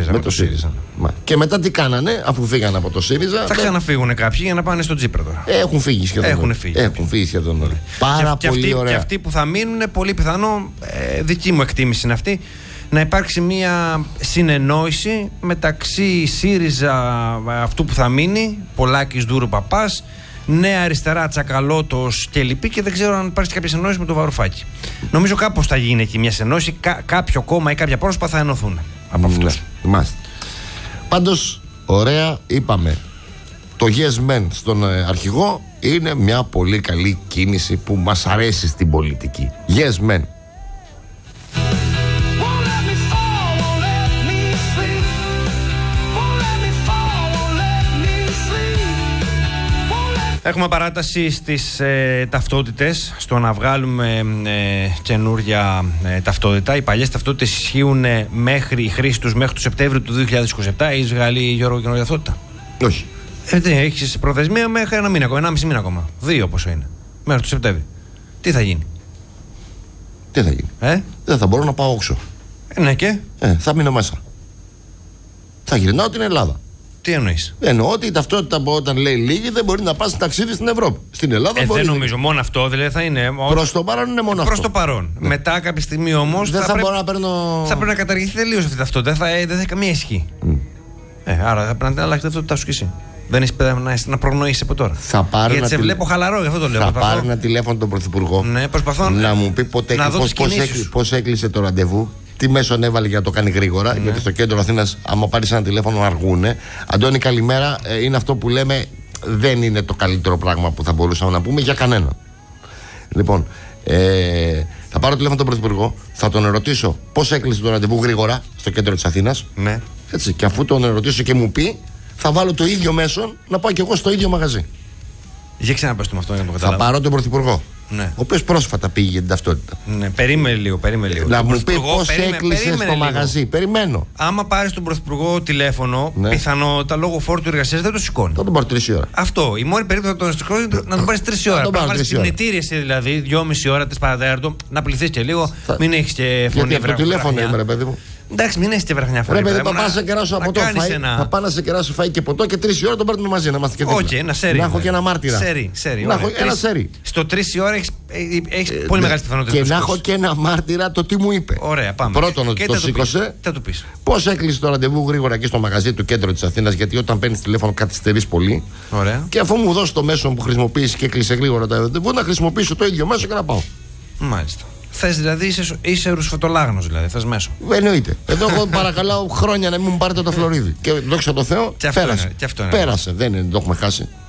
Με το ΣΥΡΙΖΑ. Και μετά τι κάνανε, αφού φύγανε από το ΣΥΡΙΖΑ. Θα ξαναφύγουν κάποιοι για να πάνε στο Τσίπρα τώρα. Έχουν φύγει σχεδόν. Έχουν φύγει σχεδόν όλοι. Πάρα πολύ ωραία. Και αυτοί που θα μείνουν, πολύ πιθανό, δική μου εκτίμηση είναι αυτή, να υπάρξει μια συνεννόηση μεταξύ ΣΥΡΙΖΑ, αυτού που θα μείνει, Πολάκης, Δούρου, Παπάς, Νέα Αριστερά, Τσακαλώτος και λοιποί, και δεν ξέρω αν υπάρξει κάποια συνεννόηση με το Βαρουφάκη. Νομίζω κάπως θα γίνει εκεί μια συνεννόηση, κάποιο κόμμα ή κάποια πρόσωπα θα ενωθούν από αυτούς. Πάντως, ωραία, είπαμε. Το Yes Men στον αρχηγό είναι μια πολύ καλή κίνηση που μας αρέσει στην πολιτική. Yes Men. Έχουμε παράταση στις ταυτότητες, στο να βγάλουμε καινούρια ταυτότητα. Οι παλιές ταυτότητες ισχύουν μέχρι η χρήση τους μέχρι το Σεπτέμβριο του 2027. Έχεις βγάλει, Γιώργο, καινούρια ταυτότητα? Όχι. Έχεις προθεσμία μέχρι ένα μήνα ακόμα, 1,5 μήνα ακόμα. 2 πόσο είναι. Μέχρι το Σεπτέμβριο. Τι θα γίνει? Τι θα γίνει? Δεν θα μπορώ να πάω όξο. Ναι, και? Θα μείνω μέσα. Θα γυρνάω την Ελλάδα. Τι εννοείς? Εννοώ ότι η ταυτότητα όταν λέει λίγη δεν μπορεί να πας ταξίδι στην Ευρώπη. Στην Ελλάδα μπορεί. Δεν νομίζω μόνο αυτό, δηλαδή θα είναι. Προς το παρόν είναι μόνο αυτό. Προς το παρόν. Ναι. Μετά κάποια στιγμή όμως. Δεν θα μπορώ να παίρνω. Θα πρέπει να καταργηθεί τελείως αυτή η ταυτότητα. Δεν θα έχει καμία ισχύ. Άρα θα πρέπει να αλλάξει ταυτότητά σου κι εσύ. Δεν έχει να προγνωρίσει από τώρα. Γιατί σε βλέπω χαλαρό, γι' αυτό το λέω. Θα πάρει ένα τηλέφωνο τον Πρωθυπουργό. Ναι, προσπαθώ να μου πει πώς έκλεισε το ραντεβού. Τι μέσον έβαλε για να το κάνει γρήγορα. Ναι. Γιατί στο κέντρο Αθήνας, άμα πάρει ένα τηλέφωνο, αργούνε. Αντώνη, καλημέρα. Είναι αυτό που λέμε, δεν είναι το καλύτερο πράγμα που θα μπορούσαμε να πούμε για κανέναν. Λοιπόν, θα πάρω τηλέφωνο τον Πρωθυπουργό, θα τον ερωτήσω πώς έκλεισε το ραντεβού γρήγορα στο κέντρο της Αθήνας. Ναι. Έτσι, και αφού τον ερωτήσω και μου πει, θα βάλω το ίδιο μέσον να πάω κι εγώ στο ίδιο μαγαζί. Για ξαναπες το με αυτό για να το καταλάβω. Θα πάρω τον Πρωθυπουργό. Ναι. Ο οποίος πρόσφατα πήγε για την ταυτότητα. Ναι, περίμενε λίγο. Να μου πει πώς έκλεισε στο μαγαζί. Περιμένω. Άμα πάρεις τον Πρωθυπουργό τηλέφωνο, ναι, πιθανότατα λόγω φόρτου εργασίας δεν το σηκώνει. Θα τον πάρει 3 ώρα. Αυτό. Η μόνη περίπτωση θα τον σηκώνει να τον πάρεις 3 ώρα. Να βάλεις κινητήρια δηλαδή, 2,5 ώρα, 3 παρατέταρτο, να πληθείς και λίγο. Μην έχεις και φωνή. Γιατί από το τηλέφωνο είμαι, ρε παιδί μου. Εντάξει, μην έχεις και βραχνιά φωνή. Ρε παιδί, θα πάω σε κεράσω ποτό. Θα πάω να σε κεράσω φαΐ και ποτό και 3 ώρα τον παίρνουμε μαζί να είμαστε και δίπλα. Όχι, ένα σέρι. Να έχω και ένα μάρτυρα. Να έχω ένα σέρι. Στο 3 ώρα έχεις πολύ μεγάλη πιθανότητα. Και να έχω και ένα μάρτυρα το τι μου είπε. Ωραία, πάμε. Πρώτον, ότι το σήκωσε. Θα του πεις. Πώς έκλεισε το ραντεβού γρήγορα εκεί στο μαγαζί του κέντρου της Αθήνας, γιατί όταν παίρνεις τηλέφωνο καθυστερείς πολύ. Ωραία. Και αφού μου δώσει το μέσο που χρησιμοποιείς και έκλεισε γρήγορα το ραντεβού, να χρησιμοποιήσω το ίδιο μέσο και να πάω. Μάλιστα. Θες δηλαδή, είσαι ρουσφωτολάγνος δηλαδή, θες μέσο. Εννοείται. Εδώ εγώ παρακαλάω χρόνια να μην μου πάρετε το φλωρίδι. Και δόξα τω Θεώ, πέρασε. Πέρασε, δεν το έχουμε χάσει.